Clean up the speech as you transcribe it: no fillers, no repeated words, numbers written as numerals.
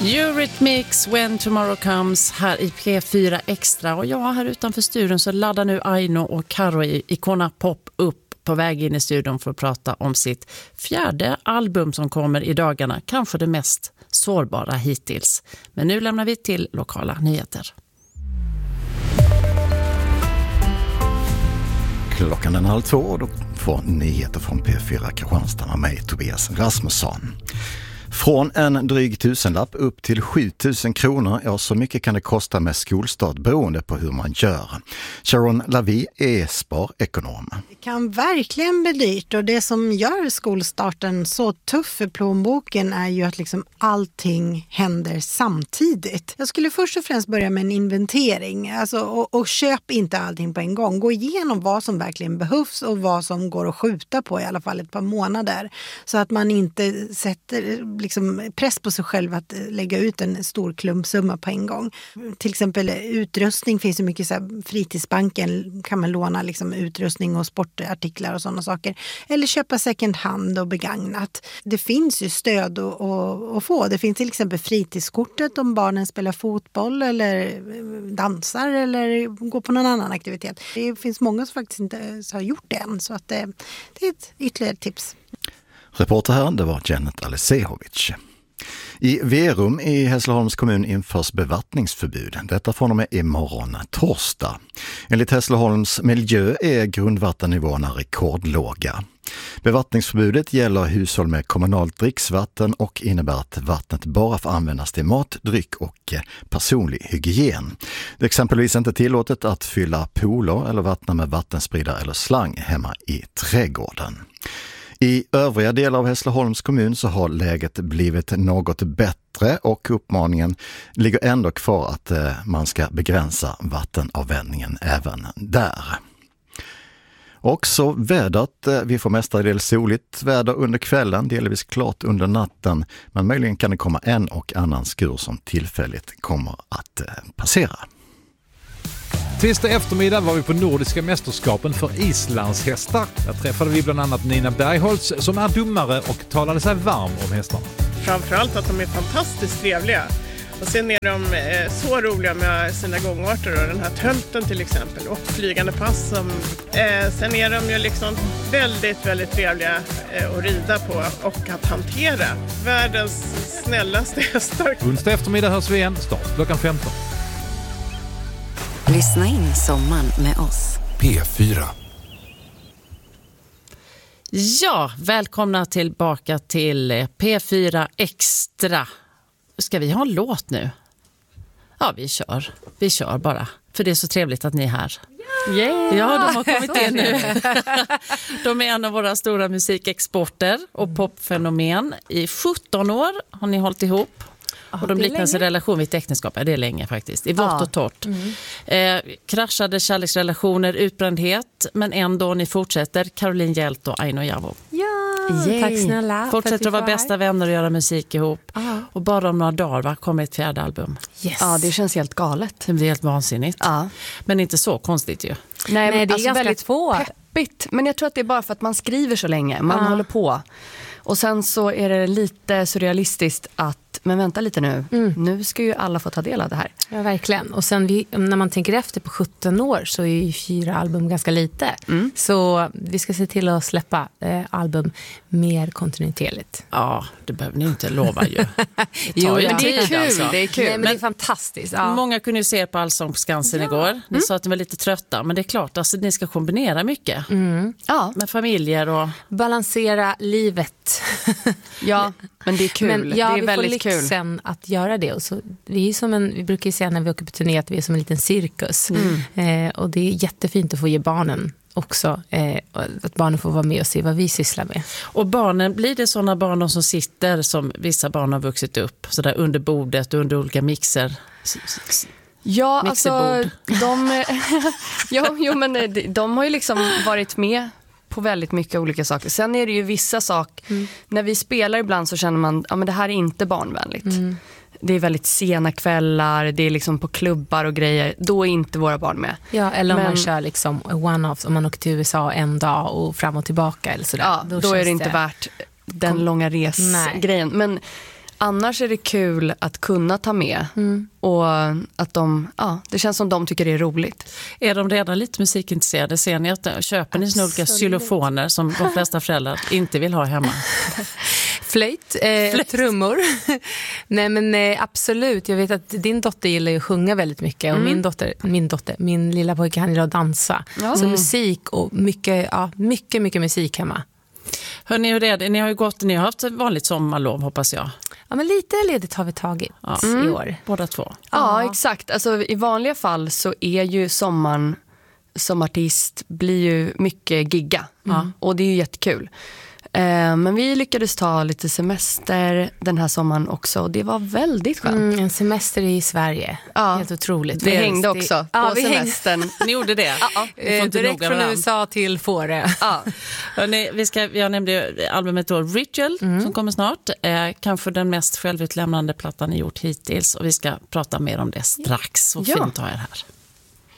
Eurythmics, When Tomorrow Comes här i P4 Extra. Och här utanför studion så laddar nu Aino och Karo i Icona Pop upp på väg in i studion för att prata om sitt 4:e album som kommer i dagarna. Kanske det mest sårbara hittills. Men nu lämnar vi till lokala nyheter. Klockan är 1:30 och då får nyheter från P4 Kristianstad med mig, Tobias Rasmusson. Från en dryg tusenlapp upp till 7 000 kronor, ja så mycket kan det kosta med skolstart beroende på hur man gör. Sharon Lavie är sparekonom. Det kan verkligen bli dyrt och det som gör skolstarten så tuff för plånboken är ju att liksom allting händer samtidigt. Jag skulle först och främst börja med en inventering och köp inte allting på en gång. Gå igenom vad som verkligen behövs och vad som går att skjuta på i alla fall ett par månader så att man inte sätter liksom press på sig själv att lägga ut en stor klumpsumma på en gång. Till exempel utrustning finns det mycket så här, Fritidsbanken kan man låna liksom utrustning och sportartiklar och sådana saker. Eller köpa second hand och begagnat. Det finns ju stöd att få. Det finns till exempel fritidskortet om barnen spelar fotboll eller dansar eller går på någon annan aktivitet. Det finns många som faktiskt inte har gjort det än så att det är ett ytterligare tips. Reporter här, det var Janet Alisehovic. I Verum i Hässleholms kommun införs bevattningsförbud. Detta från och med imorgon torsdag. Enligt Hässleholms miljö är grundvattennivåerna rekordlåga. Bevattningsförbudet gäller hushåll med kommunalt dricksvatten och innebär att vattnet bara får användas till mat, dryck och personlig hygien. Det är exempelvis inte tillåtet att fylla pooler eller vattna med vattenspridare eller slang hemma i trädgården. I övriga delar av Hässleholms kommun så har läget blivit något bättre och uppmaningen ligger ändå kvar att man ska begränsa vattenavvändningen även där. Också vädret, vi får mestadels soligt väder under kvällen, delvis klart under natten, men möjligen kan det komma en och annan skur som tillfälligt kommer att passera. Tisdag eftermiddag var vi på Nordiska mästerskapen för islandshästar. Där träffade vi bland annat Nina Bergholtz som är domare och talade sig varm om hästarna. Framförallt att de är fantastiskt trevliga. Och sen är de så roliga med sina gångarter och den här tölten till exempel och flygande pass. Sen är de ju liksom väldigt, väldigt trevliga att rida på och att hantera. Världens snällaste hästar. Onsdag eftermiddag hörs vi igen, start klockan 15. Lyssna in sommaren med oss. P4. Ja, välkomna tillbaka till P4 Extra. Ska vi ha en låt nu? Ja, vi kör bara. För det är så trevligt att ni är här. Yeah. Ja, de har kommit in nu. De är en av våra stora musikexporter och popfenomen. I 17 år har ni hållit ihop. Och de liknas i relation vid äktenskap. Ja, det är länge faktiskt. I vått och torrt. Kraschade kärleksrelationer, utbrändhet. Men ändå ni fortsätter. Caroline Hjält och Aino Javo. Ja, tack snälla. Fortsätter att vara bästa vänner och göra musik ihop. Och bara om några dagar kommer ett 4:e album. Yes. Ja, det känns helt galet. Det blir helt vansinnigt. Men inte så konstigt ju. Nej, men det är ganska väldigt svårt. Peppigt. Men jag tror att det är bara för att man skriver så länge. Man håller på. Och sen så är det lite surrealistiskt att, men vänta lite nu. Nu ska ju alla få ta del av det här. Ja, verkligen. Och sen när man tänker efter på 17 år så är ju 4 album ganska lite. Så vi ska se till att släppa album mer kontinuerligt. Ja, det behöver ni inte lova ju. Jo, men det är kul. Alltså. Det är kul. Nej, men det är fantastiskt. Ja. Många kunde ju se på Allsång på Skansen igår. Ni sa att ni var lite trötta, men det är klart alltså, ni ska kombinera mycket. Med familjer och balansera livet. Ja, men det är kul. Men, ja, det är väldigt kul. Vi får lyxen att göra det. Och så, vi brukar ju säga när vi åker på turné att vi är som en liten cirkus. Och det är jättefint att få ge barnen också. Att barnen får vara med och se vad vi sysslar med. Och barnen, blir det sådana barn som sitter som vissa barn har vuxit upp så där under bordet och under olika mixer? Ja, alltså de har ju liksom varit med på väldigt mycket olika saker. Sen är det ju vissa saker, när vi spelar ibland så känner man, ja men det här är inte barnvänligt. Det är väldigt sena kvällar, det är liksom på klubbar och grejer. Då är inte våra barn med. Ja, eller om man kör liksom one-offs, om man åker till USA en dag och fram och tillbaka eller sådär. Ja, då är det inte värt den långa resgrejen. Men annars är det kul att kunna ta med. Och att det känns som de tycker det är roligt. Är de redan lite musikintresserade? Ser ni att köper ni sina olika xylofoner som de flesta föräldrar inte vill ha hemma? Flöjt. Trummor. Nej men absolut, jag vet att din dotter gillar ju att sjunga väldigt mycket och min lilla pojke han gillar att dansa. Så musik och mycket musik hemma. Hörrni, hur är det? Ni har haft ett vanligt sommarlov hoppas jag. Ja men lite ledigt har vi tagit i år. Båda två. Ja, exakt. Alltså, i vanliga fall så är ju sommaren som artist blir ju mycket gigga. Och det är ju jättekul. Men vi lyckades ta lite semester den här sommaren också och det var väldigt skönt. En semester i Sverige. Helt otroligt. Vi hängde också på semestern. Ni gjorde det? Direkt från USA till Fårö. Hörrni, jag nämnde ju albumet då, Ritual som kommer snart. Kanske den mest självutlämnande plattan ni gjort hittills och vi ska prata mer om det strax. Så fint att ha er här.